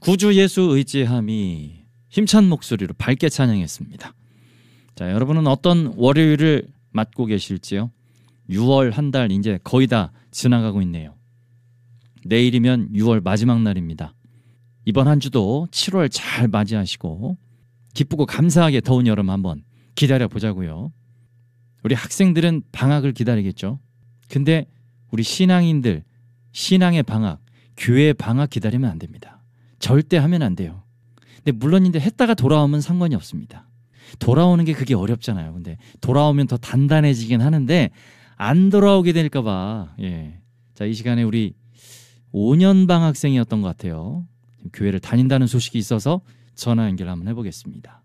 구주 예수 의지함이 힘찬 목소리로 밝게 찬양했습니다. 자, 여러분은 어떤 월요일을 맞고 계실지요? 6월 한 달 이제 거의 다 지나가고 있네요. 내일이면 6월 마지막 날입니다. 이번 한 주도 7월 잘 맞이하시고 기쁘고 감사하게 더운 여름 한번 기다려 보자고요. 우리 학생들은 방학을 기다리겠죠. 근데 우리 신앙인들 신앙의 방학, 교회의 방학 기다리면 안 됩니다. 절대 하면 안 돼요. 근데 물론인데 했다가 돌아오면 상관이 없습니다. 돌아오는 게 그게 어렵잖아요. 근데 돌아오면 더 단단해지긴 하는데 안 돌아오게 될까 봐. 예. 자, 이 시간에 우리 5년 방학생이었던 것 같아요. 교회를 다닌다는 소식이 있어서 전화 연결 한번 해보겠습니다.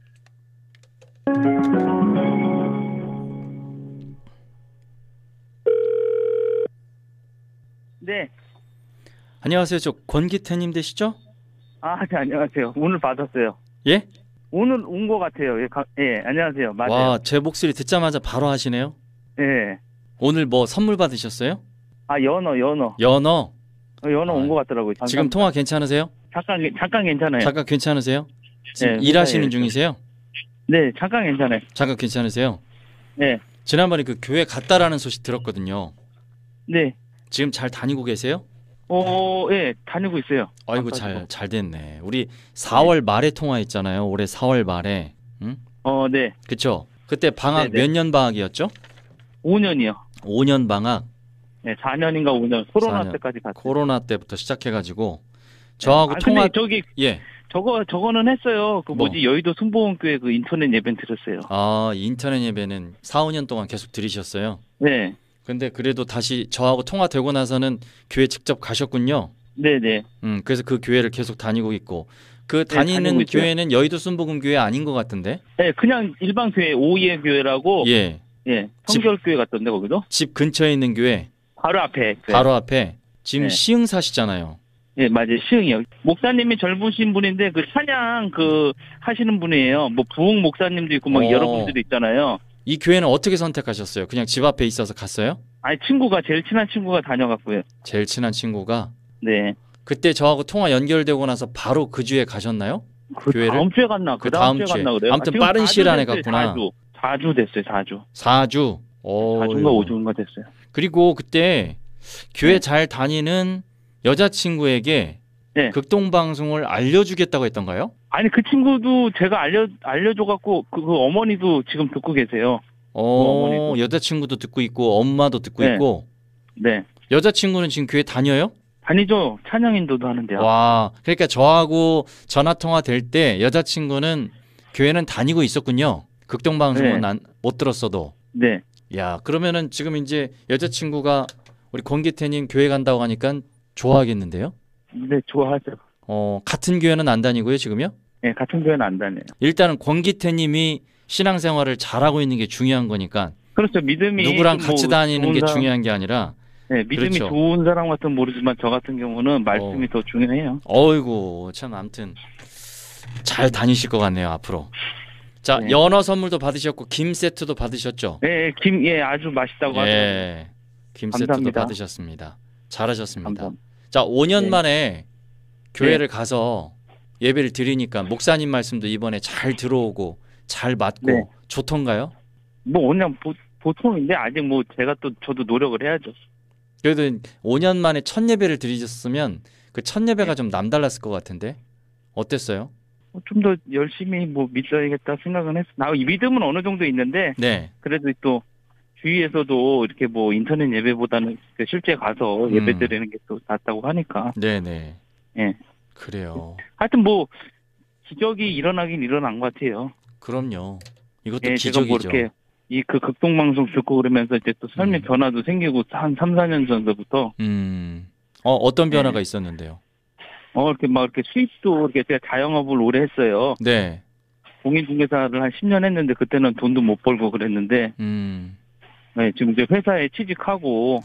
네. 안녕하세요. 저 권기태님 되시죠? 네, 안녕하세요. 오늘 받았어요. 예? 오늘 온 것 같아요. 예, 안녕하세요. 맞아요. 와, 제 목소리 듣자마자 바로 하시네요. 예. 오늘 뭐 선물 받으셨어요? 연어. 연어? 연어 온 것 같더라고요. 지금 통화 괜찮으세요? 잠깐 괜찮아요. 잠깐 괜찮으세요? 지금 네, 일하시는 중이세요? 네, 잠깐 괜찮아요. 잠깐 괜찮으세요? 네. 지난번에 그 교회 갔다라는 소식 들었거든요. 네. 지금 잘 다니고 계세요? 예, 다니고 있어요. 아이고, 잘 됐네. 우리 4월 말에 통화했잖아요. 올해 4월 말에. 응? 네. 그쵸? 그때 방학 네네. 몇 년 방학이었죠? 5년이요. 5년 방학. 네, 4년인가 5년. 코로나 4년. 때까지 갔어요. 코로나 때부터 시작해가지고 저하고 근데 저기 예. 저거는 했어요. 여의도 순복음교회 그 인터넷 예배는 들었어요. 인터넷 예배는 4, 5년 동안 계속 들으셨어요? 네. 근데 그래도 다시 저하고 통화되고 나서는 교회 직접 가셨군요. 네네. 그래서 그 교회를 계속 다니고 있고 그 다니는 다니고 교회는 여의도 순복음교회 아닌 것 같은데? 네, 그냥 일반 교회 오예 교회라고. 예. 예, 성결교회 같던데 거기도? 집 근처에 있는 교회. 바로 앞에. 바로 앞에. 지금 네. 시흥 사시잖아요. 예, 맞아요. 시흥이요. 목사님이 젊으신 분인데 그 찬양 하시는 분이에요. 뭐 부흥 목사님도 있고 막 여러 분들이 있잖아요. 이 교회는 어떻게 선택하셨어요? 그냥 집 앞에 있어서 갔어요? 아니 제일 친한 친구가 다녀갔고요. 제일 친한 친구가? 네. 그때 저하고 통화 연결되고 나서 바로 그 주에 가셨나요? 교회를? 다음 주에 갔나? 그 다음 주에 갔나 그래요? 아무튼 빠른 시일 안에 갔구나. 4주 됐어요. 4주. 4주? 4주인가 5주인가 됐어요. 그리고 그때 교회 잘 다니는 여자친구에게 네. 극동방송을 알려주겠다고 했던가요? 아니 그 친구도 제가 알려줘갖고 그 어머니도 지금 듣고 계세요. 어머니도. 여자친구도 듣고 있고 엄마도 듣고 네. 있고. 네. 여자친구는 지금 교회 다녀요? 다니죠. 찬양 인도도 하는데요. 와, 그러니까 저하고 전화통화 될 때 여자친구는 교회는 다니고 있었군요. 극동방송은 네. 못 들었어도. 네. 야, 그러면은 지금 이제 여자친구가 우리 권기태님 교회 간다고 하니까 좋아하겠는데요? 네, 좋아하죠. 같은 교회는 안 다니고요, 지금요? 네, 같은 교회는 안 다녀요. 일단은 권기태님이 신앙생활을 잘하고 있는 게 중요한 거니까. 그렇죠. 믿음이 누구랑 같이 다니는 게 중요한 게 아니라. 네, 믿음이 그렇죠. 좋은 사람 같은 모르지만 저 같은 경우는 말씀이 더 중요해요. 어이구, 참 아무튼 잘 다니실 것 같네요, 앞으로. 자, 네. 연어 선물도 받으셨고 김 세트도 받으셨죠? 네, 아주 맛있다고 하더라고요. 김 감사합니다. 세트도 받으셨습니다. 잘하셨습니다. 감사합니다. 자, 5년 네. 만에 교회를 가서 예배를 드리니까 목사님 말씀도 이번에 잘 들어오고 잘 맞고 네. 좋던가요? 뭐 그냥 보통인데 아직 뭐 저도 노력을 해야죠. 그래도 5년 만에 첫 예배를 드리셨으면 그 첫 예배가 좀 남달랐을 것 같은데 어땠어요? 좀 더 열심히 믿어야겠다 생각은 했어. 이 믿음은 어느 정도 있는데 네. 그래도 또 주위에서도 이렇게 인터넷 예배보다는 실제 가서 예배 드리는 게 또 낫다고 하니까. 네네. 예. 그래요. 하여튼 기적이 일어나긴 일어난 것 같아요. 그럼요. 이것도 예, 기적이죠. 제가 이렇게 그 극동방송 듣고 그러면서 이제 또 삶의 변화도 생기고 한 3, 4년 전부터. 어떤 변화가 있었는데요? 이렇게 수입도 이렇게 제가 자영업을 오래 했어요. 네. 공인중개사를 한 10년 했는데 그때는 돈도 못 벌고 그랬는데. 네, 지금 이제 회사에 취직하고